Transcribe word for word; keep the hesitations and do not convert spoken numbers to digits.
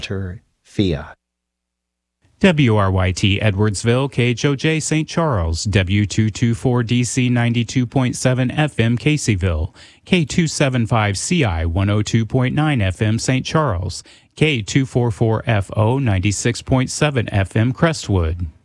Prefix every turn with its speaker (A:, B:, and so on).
A: fiat.
B: W R Y T Edwardsville, K H O J Saint Charles, W two twenty-four D C ninety-two point seven F M Caseyville, K two seventy-five C I one oh two point nine F M Saint Charles, K two forty-four F O ninety-six point seven F M Crestwood.